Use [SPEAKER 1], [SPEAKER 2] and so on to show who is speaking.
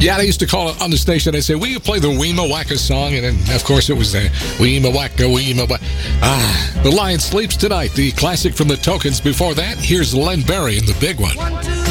[SPEAKER 1] Yeah, they used to call it on the station. They say, will you play the Weema Wacka song? And then, of course, it was the Weema Wacka, Weema Wacka. The Lion Sleeps Tonight, the classic from the Tokens. Before that, here's Len Barry in the big one.
[SPEAKER 2] 1, 2.